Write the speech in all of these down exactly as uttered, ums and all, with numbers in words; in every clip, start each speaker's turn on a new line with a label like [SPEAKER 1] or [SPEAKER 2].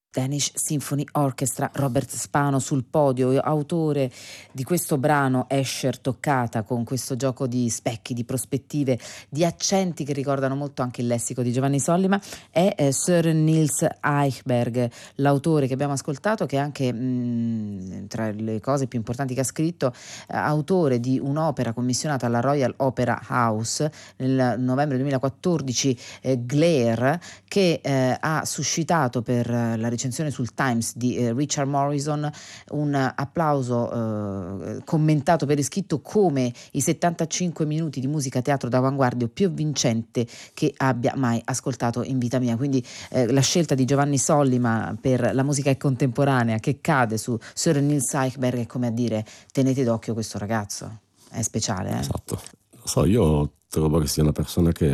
[SPEAKER 1] Danish Symphony Orchestra, Robert Spano sul podio, autore di questo brano Escher toccata, con questo gioco di specchi, di prospettive, di accenti che ricordano molto anche il lessico di Giovanni Sollima, è eh, Søren Niels Eichberg, l'autore che abbiamo ascoltato, che è anche mh, tra le cose più importanti che ha scritto, eh, autore di un'opera commissionata alla Royal Opera House nel novembre duemilaquattordici, eh, Glare, che eh, ha suscitato per la recensione sul Times di eh, Richard Morrison un applauso eh, commentato per iscritto come i settantacinque minuti di musica teatro d'avanguardia più vincente che abbia mai ascoltato in vita mia. Quindi eh, la scelta di Giovanni Sollima per la musica contemporanea che cade su Søren Niels Eichberg è come a dire: tenete d'occhio questo ragazzo, è speciale. Eh?
[SPEAKER 2] Esatto, lo so, io trovo che sia una persona che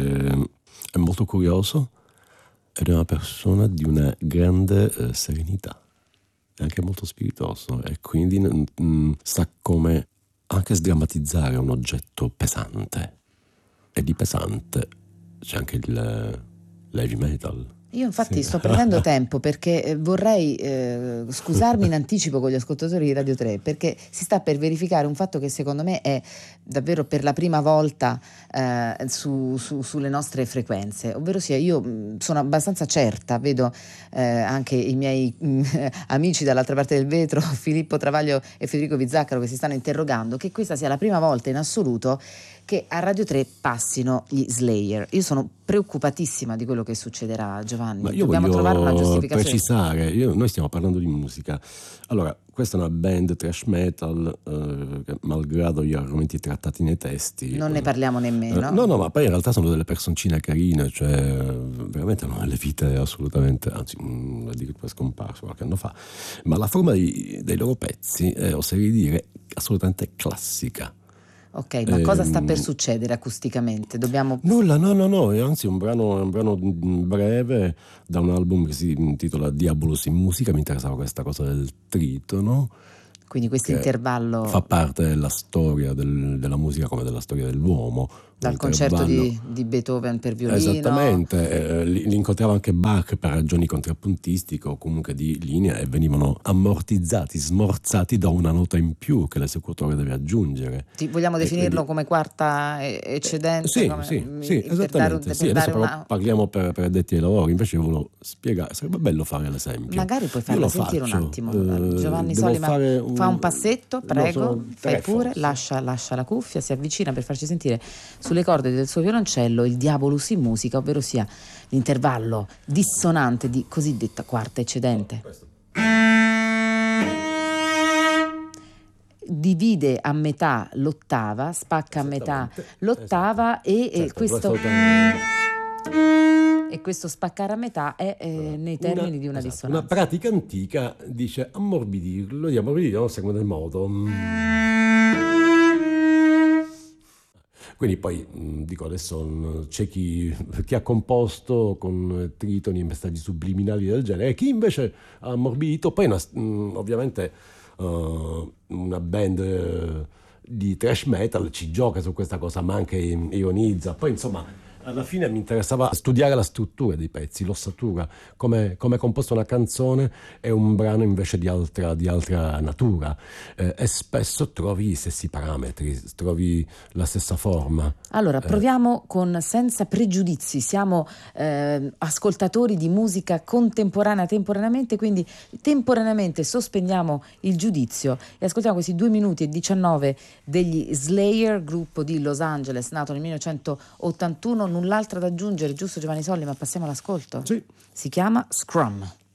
[SPEAKER 2] è molto curioso ed è una persona di una grande eh, serenità, è anche molto spiritoso e quindi mh, sa come anche sdrammatizzare un oggetto pesante, e di pesante c'è anche il l'heavy metal.
[SPEAKER 1] Io infatti
[SPEAKER 2] Sì.
[SPEAKER 1] sto prendendo tempo perché vorrei eh, scusarmi in anticipo con gli ascoltatori di Radio tre, perché si sta per verificare un fatto che secondo me è davvero per la prima volta eh, su, su, sulle nostre frequenze, ovvero sia io mh, sono abbastanza certa, vedo eh, anche i miei mh, amici dall'altra parte del vetro, Filippo Travaglio e Federico Vizzaccaro, che si stanno interrogando, che questa sia la prima volta in assoluto che a Radio tre passino gli Slayer. Io sono preoccupatissima di quello che succederà, Giovanni.
[SPEAKER 2] Ma io
[SPEAKER 1] Dobbiamo trovare una
[SPEAKER 2] voglio
[SPEAKER 1] giustificazione.
[SPEAKER 2] precisare, io, noi stiamo parlando di musica. Allora, questa è una band thrash metal, eh, che, malgrado gli argomenti trattati nei testi,
[SPEAKER 1] non ne
[SPEAKER 2] eh,
[SPEAKER 1] parliamo nemmeno.
[SPEAKER 2] Eh, no, no, ma poi in realtà sono delle personcine carine, cioè veramente hanno delle vite assolutamente, anzi, addirittura scomparso qualche anno fa. Ma la forma di, dei loro pezzi è, oserei dire, assolutamente classica.
[SPEAKER 1] Ok, ma cosa sta per
[SPEAKER 2] Ehm,
[SPEAKER 1] succedere acusticamente? Dobbiamo...
[SPEAKER 2] Nulla, no, no, no, è anzi un brano, è un brano breve da un album che si intitola Diabolus in musica. Mi interessava questa cosa del tritono,
[SPEAKER 1] Quindi questo
[SPEAKER 2] che
[SPEAKER 1] intervallo
[SPEAKER 2] fa parte della storia del- della musica come della storia dell'uomo. Un
[SPEAKER 1] dal concerto
[SPEAKER 2] intervallo.
[SPEAKER 1] di, di Beethoven per violino.
[SPEAKER 2] Esattamente, eh, li, li incontrava anche Bach per ragioni contrappuntistiche o comunque di linea, e venivano ammortizzati, smorzati da una nota in più che l'esecutore deve aggiungere.
[SPEAKER 1] Ti- vogliamo
[SPEAKER 2] E
[SPEAKER 1] definirlo
[SPEAKER 2] quindi-
[SPEAKER 1] come quarta e- eccedente?
[SPEAKER 2] Sì,
[SPEAKER 1] come-
[SPEAKER 2] sì,
[SPEAKER 1] mi-
[SPEAKER 2] sì,
[SPEAKER 1] per dare, un-
[SPEAKER 2] esattamente.
[SPEAKER 1] per
[SPEAKER 2] Sì,
[SPEAKER 1] dare
[SPEAKER 2] adesso però
[SPEAKER 1] una...
[SPEAKER 2] parliamo per, per addetti ai lavori, invece io volevo spiegare, sarebbe bello fare l'esempio.
[SPEAKER 1] Magari puoi
[SPEAKER 2] Io
[SPEAKER 1] farla
[SPEAKER 2] lo
[SPEAKER 1] sentire
[SPEAKER 2] faccio,
[SPEAKER 1] un attimo.
[SPEAKER 2] eh,
[SPEAKER 1] Giovanni
[SPEAKER 2] devo
[SPEAKER 1] Sollima
[SPEAKER 2] fare un-
[SPEAKER 1] fa un passetto,
[SPEAKER 2] no,
[SPEAKER 1] prego,
[SPEAKER 2] sono
[SPEAKER 1] fai
[SPEAKER 2] tre
[SPEAKER 1] pure,
[SPEAKER 2] forse.
[SPEAKER 1] lascia, lascia la cuffia, si avvicina per farci sentire sulle corde del suo violoncello il Diabolus in musica, ovvero sia l'intervallo dissonante di cosiddetta quarta eccedente. Divide a metà l'ottava, spacca a metà
[SPEAKER 2] Esattamente,
[SPEAKER 1] l'ottava e, e
[SPEAKER 2] Certo,
[SPEAKER 1] questo
[SPEAKER 2] assolutamente.
[SPEAKER 1] e questo spaccare a metà è eh, nei termini di una
[SPEAKER 2] esatto,
[SPEAKER 1] dissonanza.
[SPEAKER 2] una pratica antica dice ammorbidirlo, di ammorbidirlo nel seguente modo. Quindi poi mh, dico adesso mh, c'è chi, chi ha composto con tritoni e messaggi subliminali del genere, e chi invece ha ammorbidito. Poi una, mh, ovviamente uh, una band eh, di thrash metal ci gioca su questa cosa, ma anche ironizza. Poi insomma alla fine mi interessava studiare la struttura dei pezzi, l'ossatura, come come è composta una canzone e un brano invece di altra, di altra natura, eh, e spesso trovi gli stessi parametri, trovi la stessa forma.
[SPEAKER 1] Allora, proviamo con senza pregiudizi, siamo eh, ascoltatori di musica contemporanea temporaneamente, quindi temporaneamente sospendiamo il giudizio e ascoltiamo questi due minuti e diciannove degli Slayer, gruppo di Los Angeles nato nel millenovecentottantuno. Null'altro da aggiungere, giusto Giovanni Sollima? Passiamo all'ascolto?
[SPEAKER 2] Sì.
[SPEAKER 1] Si chiama Scrum.